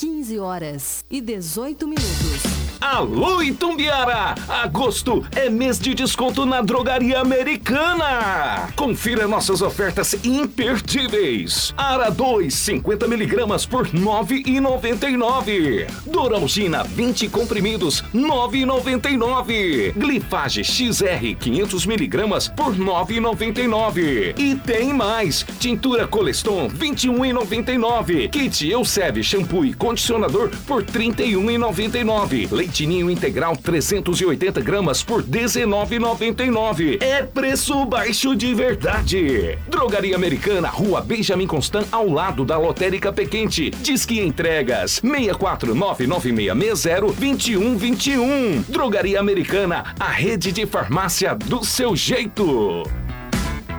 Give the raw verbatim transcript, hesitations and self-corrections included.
quinze horas e dezoito minutos. Alô, Itumbiara! Agosto é mês de desconto na Drogaria Americana. Confira nossas ofertas imperdíveis. Ara dois, cinquenta miligramas por nove reais e noventa e nove centavos. Doralgina, vinte comprimidos, nove reais e noventa e nove centavos. Glifage X R, quinhentos miligramas por nove reais e noventa e nove centavos. E tem mais. Tintura Coleston, vinte e um reais e noventa e nove centavos. Kit Elseve shampoo e condicionador por trinta e um reais e noventa e nove centavos. Leitinho integral trezentos e oitenta gramas por dezenove reais e noventa e nove centavos. É preço baixo de verdade. Drogaria Americana, Rua Benjamin Constant, ao lado da Lotérica Pequente. Disque entregas seis quatro nove nove seis seis zero dois um dois um. Drogaria Americana, a rede de farmácia do seu jeito.